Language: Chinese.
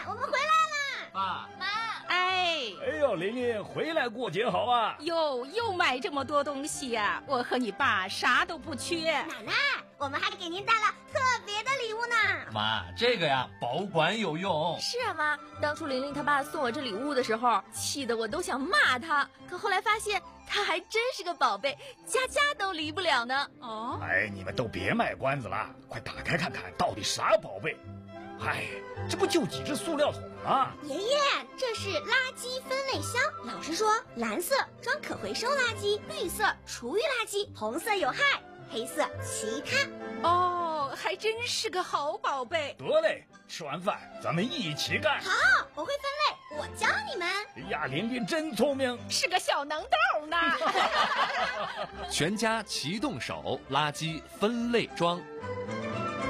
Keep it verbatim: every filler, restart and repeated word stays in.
我们回来啦！ 爸妈， 哎， 哎呦，琳琳回来过节好啊！ 哟，又买这么多东西呀、啊！我和你爸啥都不缺。 奶奶，我们还给您带了特别的礼物呢。 妈，这个呀，保管有用。 是啊，妈，当初玲玲她爸送我这礼物的时候，气得我都想骂他，可后来发现他还真是个宝贝，家家都离不了呢。 哦， 哎，你们都别卖关子了，快打开看看到底啥宝贝。哎，这不就几只塑料桶吗？ 爷爷，这是垃圾分类箱。老师说，蓝色装可回收垃圾，绿色厨余垃圾，红色有害，黑色其他。 哦，还真是个好宝贝。 得嘞，吃完饭咱们一起干。 好，我会分类，我教你们。 哎呀，琳琳真聪明， 是个小能豆呢。 全家齐动手，垃圾分类装。